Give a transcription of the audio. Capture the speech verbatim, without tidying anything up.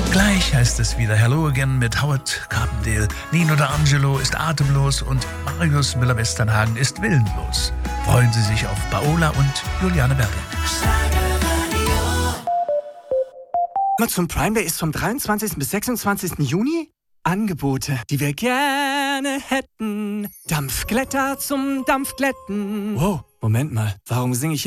Gleich heißt es wieder Hello Again mit Howard Carpendale. Nino D'Angelo ist atemlos und Marius Müller-Westernhagen ist willenlos. Freuen Sie sich auf Paola und Juliane Berger. Amazon Prime Day ist vom dreiundzwanzigsten bis sechsundzwanzigsten Juni. Angebote, die wir gerne hätten. Dampfglätter zum Dampfglätten. Wow, Moment mal, warum singe ich